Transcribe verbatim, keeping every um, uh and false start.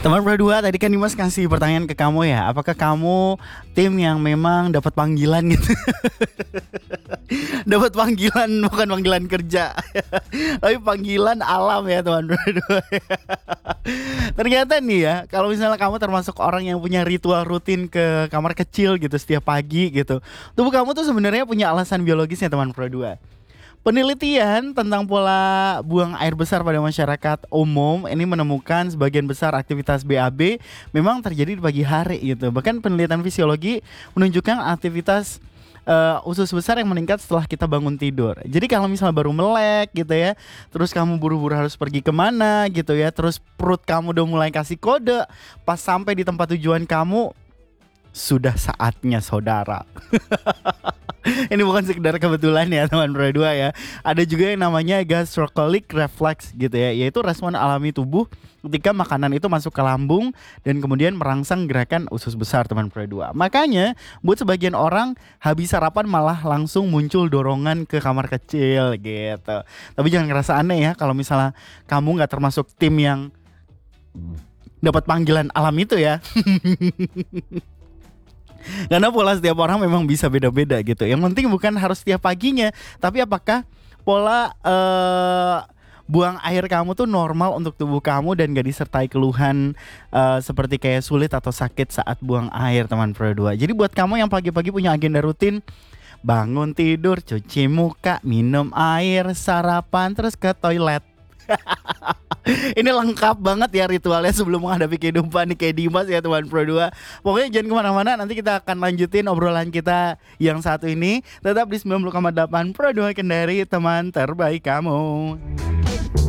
Teman berdua, tadi kan Dimas kasih pertanyaan ke kamu ya, apakah kamu tim yang memang dapat panggilan gitu? Dapat panggilan, bukan panggilan kerja, tapi panggilan alam ya teman berdua. Ternyata nih ya, kalau misalnya kamu termasuk orang yang punya ritual rutin ke kamar kecil gitu setiap pagi gitu, tubuh kamu tuh sebenarnya punya alasan biologisnya teman berdua. Penelitian tentang pola buang air besar pada masyarakat umum ini menemukan sebagian besar aktivitas B A B memang terjadi di pagi hari gitu. Bahkan penelitian fisiologi menunjukkan aktivitas uh, usus besar yang meningkat setelah kita bangun tidur. Jadi kalau misalnya baru melek gitu ya, terus kamu buru-buru harus pergi kemana gitu ya, terus perut kamu udah mulai kasih kode, pas sampai di tempat tujuan kamu sudah saatnya saudara. Ini bukan sekedar kebetulan ya teman berdua ya. Ada juga yang namanya gastrocolic reflex gitu ya, yaitu respon alami tubuh ketika makanan itu masuk ke lambung dan kemudian merangsang gerakan usus besar teman berdua. Makanya buat sebagian orang habis sarapan malah langsung muncul dorongan ke kamar kecil gitu. Tapi jangan ngerasa aneh ya kalau misalnya kamu gak termasuk tim yang dapat panggilan alam itu ya. Karena pola setiap orang memang bisa beda-beda gitu. Yang penting bukan harus setiap paginya, tapi apakah pola uh, buang air kamu tuh normal untuk tubuh kamu dan gak disertai keluhan uh, seperti kayak sulit atau sakit saat buang air teman berdua. Jadi buat kamu yang pagi-pagi punya agenda rutin, bangun tidur, cuci muka, minum air, sarapan, terus ke toilet. Ini lengkap banget ya ritualnya sebelum menghadapi kehidupan nih kayak Dimas ya teman Pro dua. Pokoknya jangan kemana-mana, nanti kita akan lanjutin obrolan kita yang satu ini. Tetap di sembilan puluh koma delapan Pro dua Kendari, teman terbaik kamu.